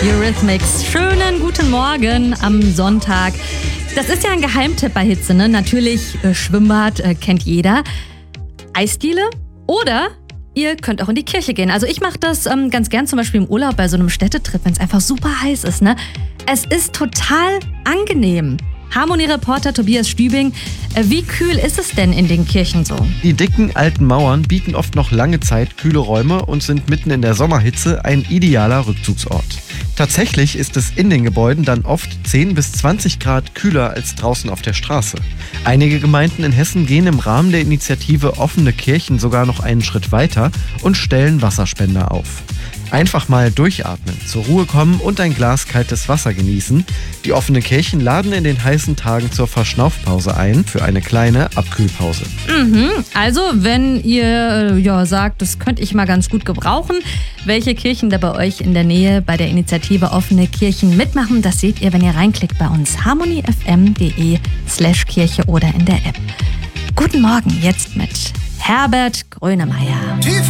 Eurythmics. Schönen guten Morgen am Sonntag. Das ist ja ein Geheimtipp bei Hitze, ne? Natürlich Schwimmbad, kennt jeder. Eisdiele oder ihr könnt auch in die Kirche gehen. Also ich mache das ganz gern zum Beispiel im Urlaub bei so einem Städtetrip, wenn es einfach super heiß ist, ne? Es ist total angenehm. Harmonie-Reporter Tobias Stübing, wie kühl ist es denn in den Kirchen so? Die dicken alten Mauern bieten oft noch lange Zeit kühle Räume und sind mitten in der Sommerhitze ein idealer Rückzugsort. Tatsächlich ist es in den Gebäuden dann oft 10 bis 20 Grad kühler als draußen auf der Straße. Einige Gemeinden in Hessen gehen im Rahmen der Initiative Offene Kirchen sogar noch einen Schritt weiter und stellen Wasserspender auf. Einfach mal durchatmen, zur Ruhe kommen und ein Glas kaltes Wasser genießen. Die offenen Kirchen laden in den heißen Tagen zur Verschnaufpause ein, für eine kleine Abkühlpause. Also, wenn ihr sagt, das könnte ich mal ganz gut gebrauchen, welche Kirchen da bei euch in der Nähe bei der Initiative Offene Kirchen mitmachen, das seht ihr, wenn ihr reinklickt bei uns harmoniefm.de/Kirche oder in der App. Guten Morgen, jetzt mit Herbert Grönemeyer.